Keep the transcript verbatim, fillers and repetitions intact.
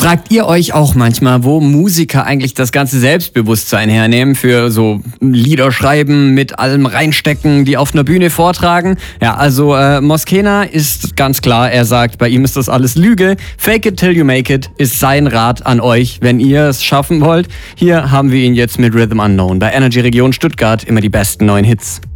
Fragt ihr euch auch manchmal, wo Musiker eigentlich das ganze Selbstbewusstsein hernehmen für so Lieder schreiben, mit allem reinstecken, die auf einer Bühne vortragen? Ja, also äh, Moskena ist ganz klar, er sagt, bei ihm ist das alles Lüge. Fake it till you make it ist sein Rat an euch, wenn ihr es schaffen wollt. Hier haben wir ihn jetzt mit Rhythm Unknown bei Energy Region Stuttgart, immer die besten neuen Hits.